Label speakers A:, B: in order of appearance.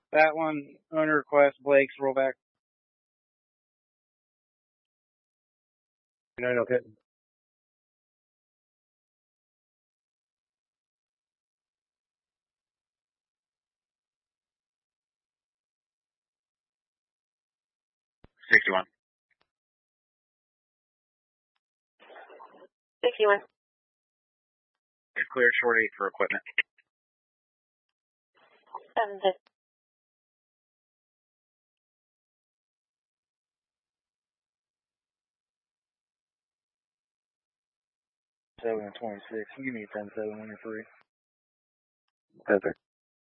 A: That one, owner request, Blake's rollback.
B: Okay.
C: $61.
D: 61.
C: It's clear short 8 for equipment.
D: 7-6.
A: 7 and 26. You give me 10-7 when you're free.
B: Perfect.